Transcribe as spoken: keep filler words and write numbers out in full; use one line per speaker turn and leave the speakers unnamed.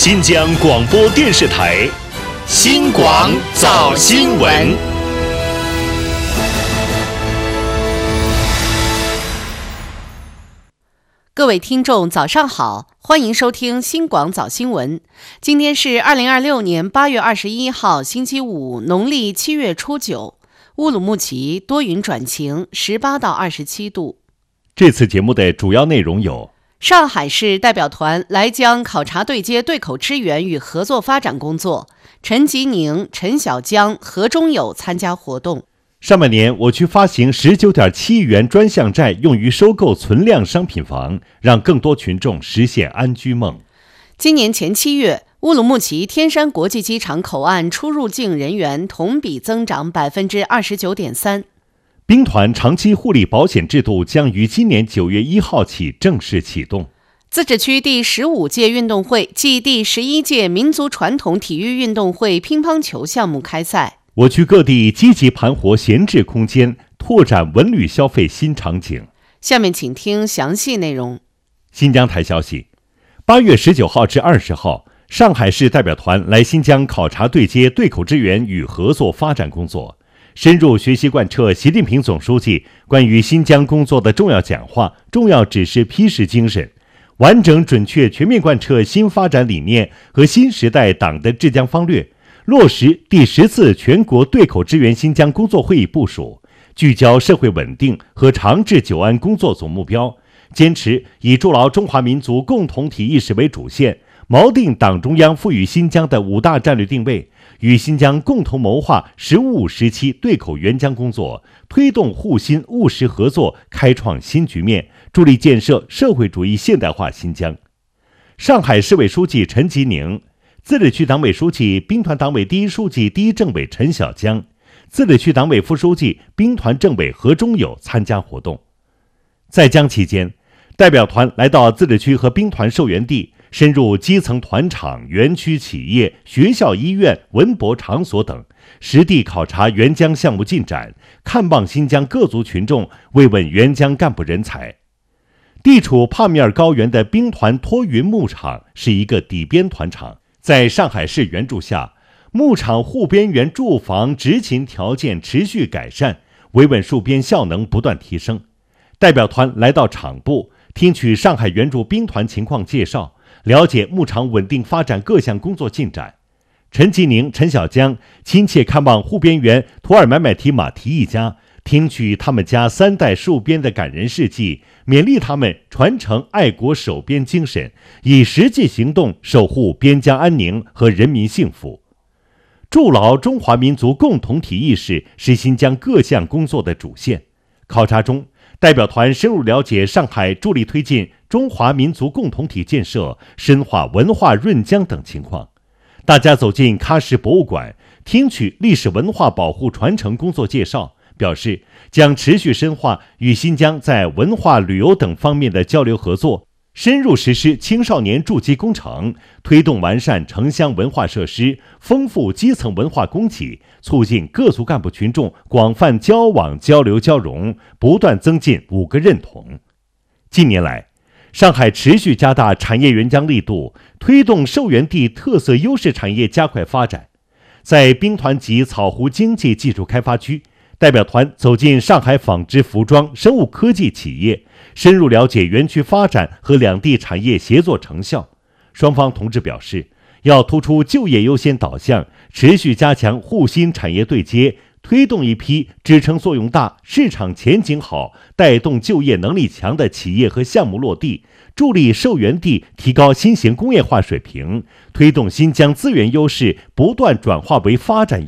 新疆广播电视台新广早新闻。
各位听众早上好，欢迎收听新广早新闻。今天是二零二六年八月二十一号星期五，农历七月初九。乌鲁木齐多云转晴，十八到二十七度。
这次节目的主要内容有：
上海市代表团来江考察对接对口支援与合作发展工作，陈吉宁、陈小江、何忠友参加活动。
上半年，我区发行 十九点七亿元专项债，用于收购存量商品房，让更多群众实现安居梦。
今年前七月，乌鲁木齐天山国际机场口岸出入境人员同比增长 百分之二十九点三。
兵团长期护理保险制度将于今年九月一号起正式启动。
自治区第十五届运动会暨第十一届民族传统体育运动会乒乓球项目开赛。
我区各地积极盘活闲置空间，拓展文旅消费新场景。
下面请听详细内容。
新疆台消息，八月十九号至二十号，上海市代表团来新疆考察对接对口支援与合作发展工作，深入学习贯彻习近平总书记关于新疆工作的重要讲话、重要指示批示精神，完整准确全面贯彻新发展理念和新时代党的治疆方略，落实第十次全国对口支援新疆工作会议部署，聚焦社会稳定和长治久安工作总目标，坚持以筑牢中华民族共同体意识为主线，锚定党中央赋予新疆的五大战略定位，与新疆共同谋划“十五五”时期对口援疆工作，推动沪新务实合作开创新局面，助力建设社会主义现代化新疆。上海市委书记陈吉宁、自治区党委书记、兵团党委第一书记、第一政委陈小江、自治区党委副书记、兵团政委何忠友参加活动。在疆期间，代表团来到自治区和兵团受援地，深入基层团场、园区企业、学校、医院、文博场所等，实地考察援疆项目进展，看望新疆各族群众，慰问援疆干部人才。地处帕米尔高原的兵团托云牧场是一个底边团场，在上海市援助下，牧场护边员住房执勤条件持续改善，维稳戍边效能不断提升。代表团来到场部，听取上海援助兵团情况介绍，了解牧场稳定发展各项工作进展。陈吉宁、陈小江亲切看望护边员图尔买买提马提一家，听取他们家三代戍边的感人事迹，勉励他们传承爱国守边精神，以实际行动守护边疆安宁和人民幸福。筑牢中华民族共同体意识是新疆各项工作的主线。考察中，代表团深入了解上海助力推进中华民族共同体建设、深化文化润疆等情况。大家走进喀什博物馆，听取历史文化保护传承工作介绍，表示将持续深化与新疆在文化旅游等方面的交流合作，深入实施青少年筑基工程，推动完善城乡文化设施，丰富基层文化供给，促进各族干部群众广泛交往交流交融，不断增进五个认同。近年来，上海持续加大产业援疆力度，推动受援地特色优势产业加快发展。在兵团级草湖经济技术开发区，代表团走进上海纺织服装生物科技企业，深入了解园区发展和两地产业协作成效。双方同志表示，要突出就业优先导向，持续加强沪新产业对接，推动一批支撑作用大、市场前景好、带动就业能力强的企业和项目落地，助力受援地提高新型工业化水平，推动新疆资源优势不断转化为发展